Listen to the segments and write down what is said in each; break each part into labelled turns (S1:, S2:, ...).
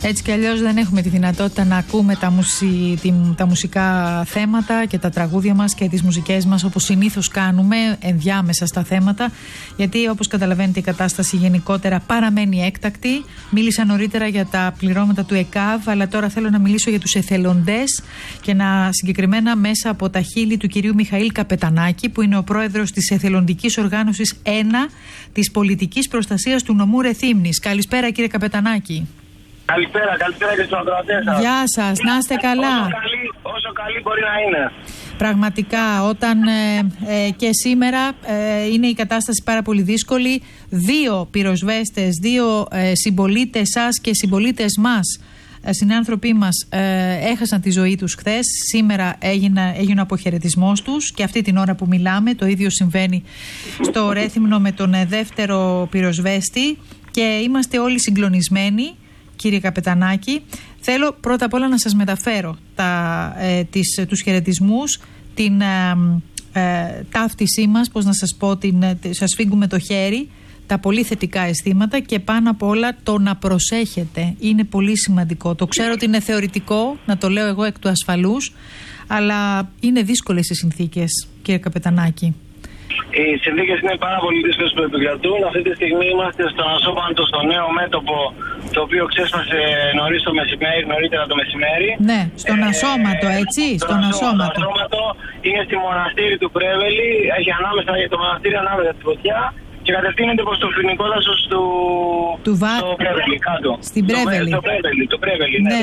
S1: Έτσι κι αλλιώς δεν έχουμε τη δυνατότητα να ακούμε τα μουσικά θέματα και τα τραγούδια μας και τις μουσικές μας όπως συνήθως κάνουμε ενδιάμεσα στα θέματα, γιατί όπως καταλαβαίνετε η κατάσταση γενικότερα παραμένει έκτακτη. Μίλησα νωρίτερα για τα πληρώματα του ΕΚΑΒ, αλλά τώρα θέλω να μιλήσω για τους εθελοντές και συγκεκριμένα μέσα από τα χείλη του κυρίου Μιχαήλ Καπετανάκη, που είναι ο πρόεδρος της εθελοντικής οργάνωσης 1 της πολιτικής προστασίας του νομού Ρεθύμνης. Καλησπέρα κύριε Καπετανάκη.
S2: Καλησπέρα και στους ακροατές σας.
S1: Γεια σας, να είστε καλά.
S2: Όσο καλή μπορεί να είναι.
S1: Πραγματικά, όταν και σήμερα είναι η κατάσταση πάρα πολύ δύσκολη. 2 πυροσβέστες, 2 συμπολίτες σας και συμπολίτες μας, συνάνθρωποι μας, έχασαν τη ζωή τους χθες. Σήμερα έγινε ο αποχαιρετισμός τους και αυτή την ώρα που μιλάμε το ίδιο συμβαίνει στο Ρέθυμνο με τον δεύτερο πυροσβέστη και είμαστε όλοι συγκλονισμένοι. Κύριε Καπετανάκη, θέλω πρώτα απ' όλα να σας μεταφέρω τους χαιρετισμούς, την ταύτισή μας, πώς να σας πω, σας σφίγγουμε το χέρι, τα πολύ θετικά αισθήματα και πάνω απ' όλα το να προσέχετε. Είναι πολύ σημαντικό. Το ξέρω ότι είναι θεωρητικό, να το λέω εγώ εκ του ασφαλούς, αλλά είναι δύσκολες οι συνθήκες, κύριε Καπετανάκη.
S2: Οι συνθήκες είναι πάρα πολύ δύσκολες που επικρατούν. Αυτή τη στιγμή είμαστε στον Ασόπαντο, στο νέο μέτωπο, το οποίο ξέσπασε νωρίτερα το μεσημέρι.
S1: Ναι, στον Ασώματο, έτσι, στον Ασώματο.
S2: Είναι στη μοναστήρι του Πρέβελη, έχει ανάμεσα το μοναστήρι ανάμεσα στη φωτιά και κατευθύνεται προς το φοινικό δάσος του Πρέβελη, κάτω.
S1: Στην Πρέβελη.
S2: Το Πρέβελη,
S1: ναι.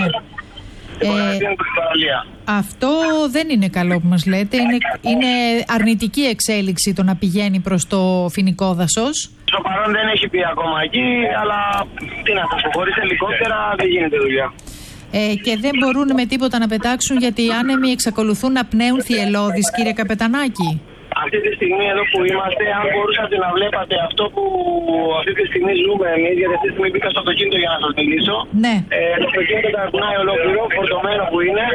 S1: Αυτό δεν είναι καλό που μας λέτε. Είναι αρνητική εξέλιξη το να πηγαίνει προς το φοινικό δάσος.
S2: Στο παρόν δεν έχει πει ακόμα εκεί, αλλά τι να πω, χωρίς ελικόπτερα δεν γίνεται δουλειά.
S1: Και δεν μπορούν με τίποτα να πετάξουν γιατί οι άνεμοι εξακολουθούν να πνέουν θυελλώδεις, κύριε Καπετανάκη.
S2: Αυτή τη στιγμή εδώ που είμαστε, αν μπορούσατε να βλέπατε αυτό που αυτή τη στιγμή ζούμε εμείς, γιατί αυτή τη στιγμή μπήκα στο αυτοκίνητο για να σας μιλήσω.
S1: Ναι.
S2: Το αυτοκίνητο ταρκουνάει ολόκληρο, φορτωμένο που είναι.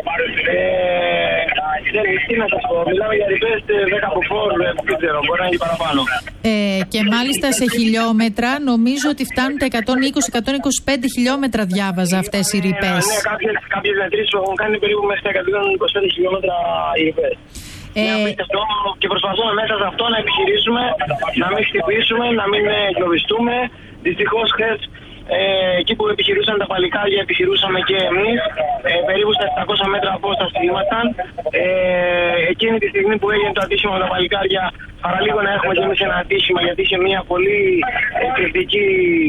S2: Τι να σας πω, μιλάμε για ρηπές 10 από 4, δεν ξέρω, μπορεί να είναι παραπάνω.
S1: Και μάλιστα σε χιλιόμετρα, νομίζω ότι φτάνουν τα 120-125 χιλιόμετρα, διάβαζα αυτές οι ρηπές.
S2: Ναι, κάποιες μετρήσεις έχουν κάνει περίπου μέχρι τα 125 χιλιόμετρα οι ρηπές. Και προσπαθούμε μέσα σε αυτό να επιχειρήσουμε, να μην χτυπήσουμε, να μην εγκλωβιστούμε. Δυστυχώς χθες εκεί που επιχειρούσαν τα παλικάρια, επιχειρούσαμε και εμείς. Περίπου στα 700 μέτρα απόσταση ήμασταν. Εκείνη τη στιγμή που έγινε το ατύχημα με τα παλικάρια, παραλίγο να έχουμε και εμείς ένα ατύχημα, γιατί είχε μια πολύ κριτική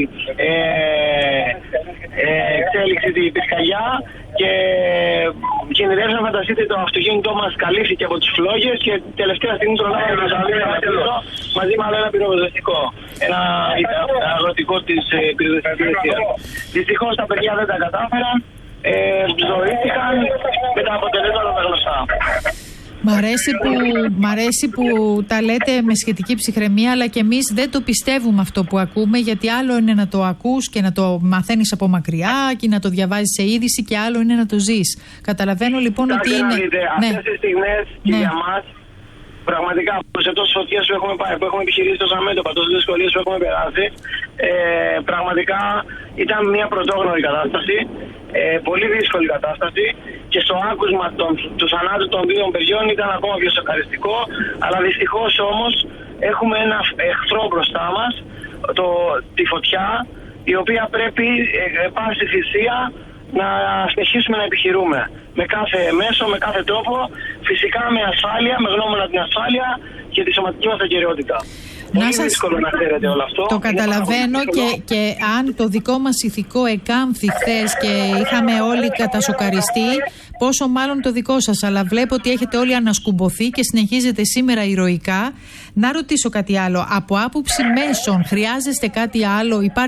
S2: εξέλιξη την πυρκαγιά και κινδυνεύσαμε να φανταστείτε το αυτοκίνητό μας καλύφθηκε από τις φλόγες και τελευταία στιγμή προλάβαμε να το μαζί με άλλο ένα πυροσβεστικό, ένα αγροτικό της πυροσβεστικής υπηρεσίας. Δυστυχώς τα παιδιά δεν τα κατάφεραν, ζωήθηκαν με τα αποτελέσματα τα γνωστά.
S1: Μ' αρέσει που τα λέτε με σχετική ψυχραιμία, αλλά και εμείς δεν το πιστεύουμε αυτό που ακούμε, γιατί άλλο είναι να το ακούς και να το μαθαίνεις από μακριά και να το διαβάζεις σε είδηση και άλλο είναι να το ζεις. Καταλαβαίνω λοιπόν ότι είναι...
S2: Αυτές τις στιγμές και για μας, πραγματικά σε τόσες φωτιές που έχουμε πάει, που έχουμε επιχειρήσει τόσα μέτωπα, τόσες δυσκολίες που έχουμε περάσει, πραγματικά ήταν μια πρωτόγνωρη κατάσταση, πολύ δύσκολη κατάσταση και στο άκουσμα του θανάτου των 2 παιδιών ήταν ακόμα πιο σοκαριστικό, αλλά δυστυχώς όμως έχουμε ένα εχθρό μπροστά μας, τη φωτιά, η οποία πρέπει πάση θυσία να συνεχίσουμε να επιχειρούμε με κάθε μέσο, με κάθε τρόπο, φυσικά με ασφάλεια, με γνώμονα την ασφάλεια και τη σωματική μας ακεραιότητα. Πολύ δύσκολο να ξέρετε όλο αυτό.
S1: Το καταλαβαίνω και αν το δικό μας ηθικό εκάμφθη χθες και είχαμε όλοι κατασοκαριστεί, πόσο μάλλον το δικό σας. Αλλά βλέπω ότι έχετε όλοι ανασκουμποθεί και συνεχίζετε σήμερα ηρωικά. Να ρωτήσω κάτι άλλο. Από άποψη μέσων, χρειάζεστε κάτι άλλο?